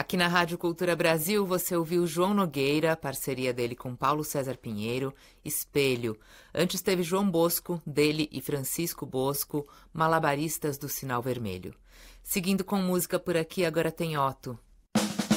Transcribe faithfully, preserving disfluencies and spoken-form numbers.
Aqui na Rádio Cultura Brasil você ouviu João Nogueira, parceria dele com Paulo César Pinheiro, Espelho. Antes teve João Bosco, dele e Francisco Bosco, Malabaristas do Sinal Vermelho. Seguindo com música por aqui, agora tem Otto,